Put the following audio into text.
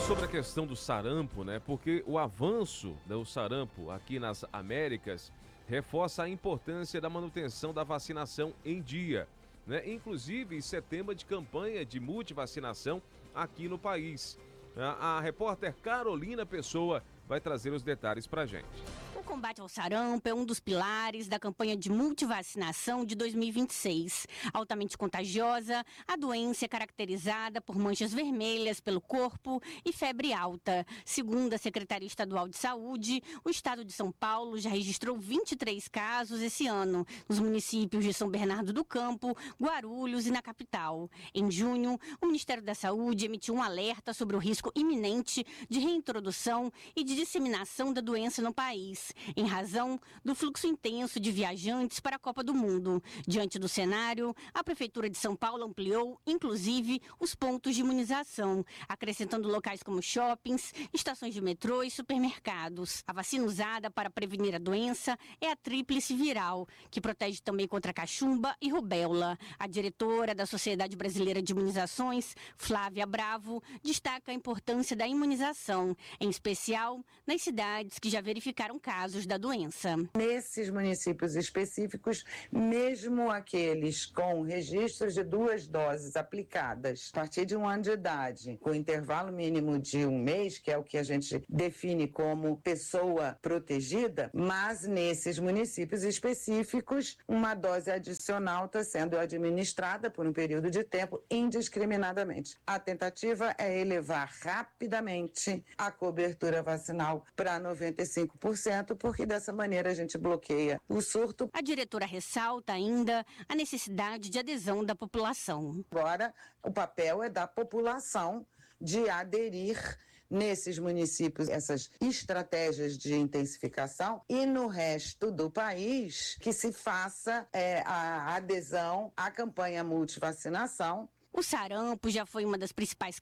sobre a questão do sarampo, né? Porque o avanço do sarampo aqui nas Américas reforça a importância da manutenção da vacinação em dia, né? Inclusive, isso é tema de campanha de multivacinação aqui no país. A repórter Carolina Pessoa vai trazer os detalhes pra gente. O combate ao sarampo é um dos pilares da campanha de multivacinação de 2026. Altamente contagiosa, a doença é caracterizada por manchas vermelhas pelo corpo e febre alta. Segundo a Secretaria Estadual de Saúde, o estado de São Paulo já registrou 23 casos esse ano, nos municípios de São Bernardo do Campo, Guarulhos e na capital. Em junho, o Ministério da Saúde emitiu um alerta sobre o risco iminente de reintrodução e de disseminação da doença no país, em razão do fluxo intenso de viajantes para a Copa do Mundo. Diante do cenário, a Prefeitura de São Paulo ampliou, inclusive, os pontos de imunização, acrescentando locais como shoppings, estações de metrô e supermercados. A vacina usada para prevenir a doença é a tríplice viral, que protege também contra cachumba e rubéola. A diretora da Sociedade Brasileira de Imunizações, Flávia Bravo, destaca a importância da imunização, em especial nas cidades que já verificaram casos da doença. Nesses municípios específicos, mesmo aqueles com registros de 2 doses aplicadas a partir de 1 ano de idade, com intervalo mínimo de 1 mês, que é o que a gente define como pessoa protegida, mas nesses municípios específicos, uma dose adicional está sendo administrada por um período de tempo indiscriminadamente. A tentativa é elevar rapidamente a cobertura vacinal para 95%, porque dessa maneira a gente bloqueia o surto. A diretora ressalta ainda a necessidade de adesão da população. Agora, o papel é da população de aderir nesses municípios essas estratégias de intensificação e no resto do país que se faça a adesão à campanha multivacinação. O sarampo já foi uma das principais